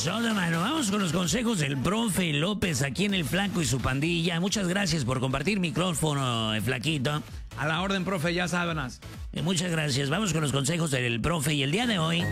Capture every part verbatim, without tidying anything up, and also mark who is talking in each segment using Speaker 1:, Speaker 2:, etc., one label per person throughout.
Speaker 1: Soda, mano. Vamos con los consejos del profe López aquí en El Flaco y su pandilla. Muchas gracias por compartir micrófono, el Flaquito.
Speaker 2: A la orden, profe, ya saben.
Speaker 1: Eh, muchas gracias. Vamos con los consejos del profe. Y el día de hoy,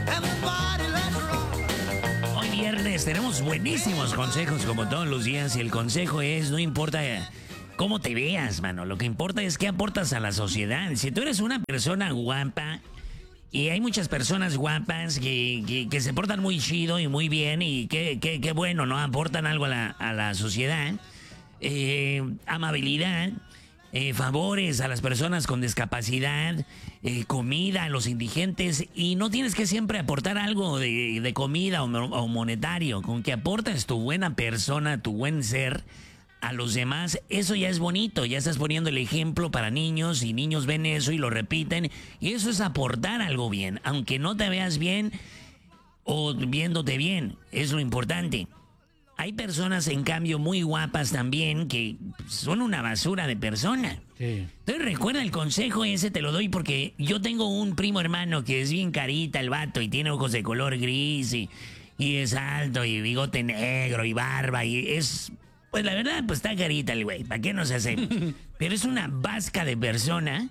Speaker 1: hoy viernes, tenemos buenísimos consejos como todos los días. Y el consejo es, no importa cómo te veas, mano. Lo que importa es qué aportas a la sociedad. Si tú eres una persona guapa, y hay muchas personas guapas que, que, que se portan muy chido y muy bien y qué que, que bueno, ¿no? Aportan algo a la, a la sociedad. Eh, amabilidad, eh, favores a las personas con discapacidad, eh, comida a los indigentes. Y no tienes que siempre aportar algo de, de comida o, o monetario. Con que aportes tu buena persona, tu buen ser a los demás, eso ya es bonito, ya estás poniendo el ejemplo para niños y niños ven eso y lo repiten y eso es aportar algo bien, aunque no te veas bien o viéndote bien, es lo importante. Hay personas en cambio muy guapas también que son una basura de persona. Sí. Entonces recuerda el consejo ese, te lo doy porque yo tengo un primo hermano que es bien carita el vato y tiene ojos de color gris y, y es alto y bigote negro y barba y es... Pues la verdad, pues está carita el güey, ¿para qué nos hacemos? Pero es una vasca de persona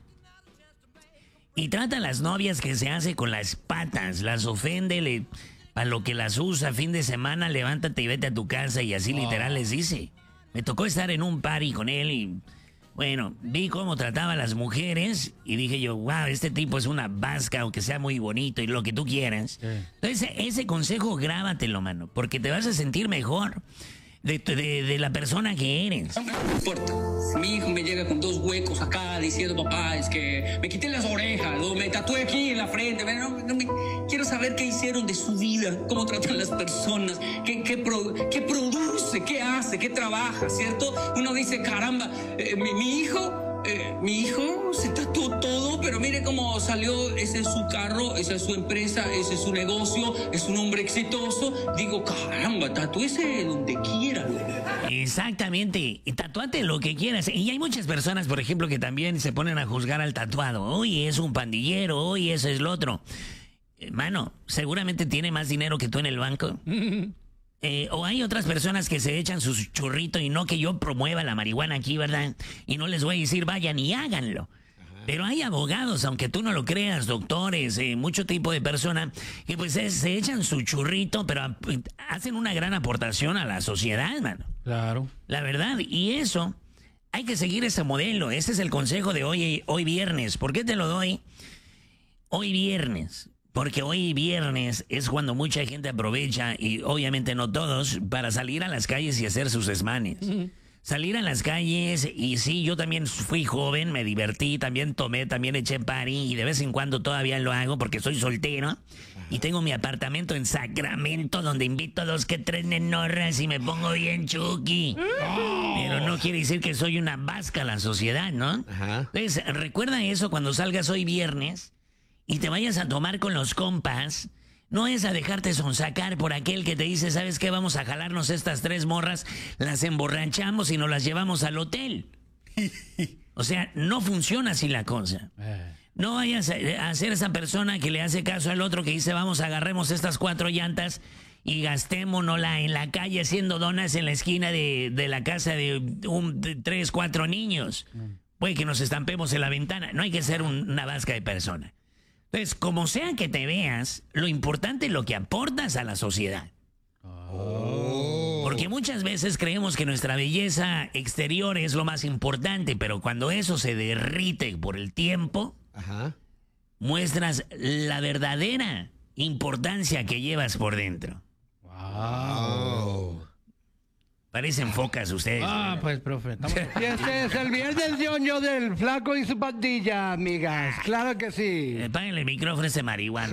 Speaker 1: y trata a las novias que se hace con las patas, las ofende, le, a lo que las usa, fin de semana, levántate y vete a tu casa y así oh. literal les dice. Me tocó estar en un party con él y, bueno, vi cómo trataba a las mujeres y dije yo, wow, este tipo es una vasca, aunque sea muy bonito y lo que tú quieras. Sí. Entonces, ese consejo grábatelo, mano, porque te vas a sentir mejor. De, de, de la persona que eres.
Speaker 3: No importa. Mi hijo me llega con dos huecos acá diciendo, papá, es que me quité las orejas, ¿no? Me tatué aquí en la frente. No, no, me... Quiero saber qué hicieron de su vida, cómo tratan las personas, qué, qué, pro... qué produce, qué hace, qué trabaja, ¿cierto? Uno dice, caramba, eh, mi, mi hijo... Eh, mi hijo se tatuó todo, pero mire cómo salió. Ese es su carro, esa es su empresa, ese es su negocio, es un hombre exitoso. Digo, caramba, tatúese donde quiera.
Speaker 1: Exactamente, tatúate lo que quieras. Y hay muchas personas, por ejemplo, que también se ponen a juzgar al tatuado. Oye, es un pandillero, oye, eso es lo otro. Hermano, seguramente tiene más dinero que tú en el banco. Eh, o hay otras personas que se echan su churrito y no que yo promueva la marihuana aquí, ¿verdad? Y no les voy a decir vayan y háganlo. Ajá. Pero hay abogados, aunque tú no lo creas, doctores, eh, mucho tipo de personas que pues se, se echan su churrito, pero a, hacen una gran aportación a la sociedad, mano.
Speaker 2: Claro.
Speaker 1: La verdad, y eso, hay que seguir ese modelo. Ese es el consejo de hoy, hoy viernes. ¿Por qué te lo doy? Hoy viernes. Porque hoy viernes es cuando mucha gente aprovecha, y obviamente no todos, para salir a las calles y hacer sus desmanes. Uh-huh. Salir a las calles, y sí, yo también fui joven, me divertí, también tomé, también eché party, y de vez en cuando todavía lo hago porque soy soltero. Uh-huh. Y tengo mi apartamento en Sacramento, donde invito a dos que tres nenorras y me pongo bien chuki. Uh-huh. Pero no quiere decir que soy una vasca a la sociedad, ¿no? Uh-huh. Entonces, recuerda eso cuando salgas hoy viernes y te vayas a tomar con los compas, no es a dejarte sonsacar por aquel que te dice, ¿sabes qué? Vamos a jalarnos estas tres morras, las emborrachamos y nos las llevamos al hotel. O sea, no funciona así la cosa. No vayas a ser esa persona que le hace caso al otro que dice, vamos, agarremos estas cuatro llantas y gastémonosla en la calle haciendo donas en la esquina de, de la casa de, un, de tres, cuatro niños. Puede que nos estampemos en la ventana. No hay que ser un, una vasca de persona. Entonces, como sea que te veas, lo importante es lo que aportas a la sociedad. Oh. Porque muchas veces creemos que nuestra belleza exterior es lo más importante, pero cuando eso se derrite por el tiempo, ajá, muestras la verdadera importancia que llevas por dentro. Wow. Parecen focas ustedes.
Speaker 2: Ah, ¿verdad? Pues, profe. Estamos...
Speaker 4: Y este es el viernes ñoño del Flaco y su pandilla, amigas. Claro que sí.
Speaker 1: Eh, páguenle el micrófono a ese marihuano.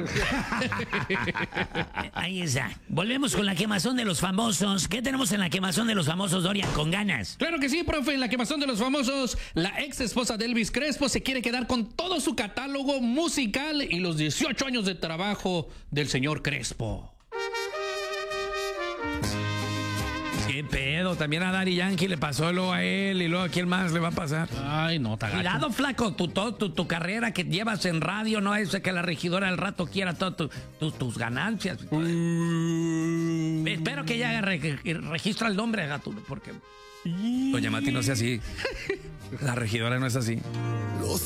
Speaker 1: Ahí está. Volvemos con la quemazón de los famosos. ¿Qué tenemos en la quemazón de los famosos, Dorian? Con ganas.
Speaker 2: Claro que sí, profe. En la quemazón de los famosos, la ex esposa de Elvis Crespo se quiere quedar con todo su catálogo musical y los dieciocho años de trabajo del señor Crespo.
Speaker 5: ¿Qué pedo? También a Daddy Yankee le pasó luego a él y luego a quién más le va a pasar.
Speaker 2: Ay, no, te
Speaker 5: Cuidado, flaco, tu, tu, tu, tu carrera que llevas en radio, no es que la regidora al rato quiera todas tu, tu, tus ganancias. Mm. Vete espero que ella haga re- registra el nombre, Gatuno, porque Doña Mati no sea así. La regidora no es así.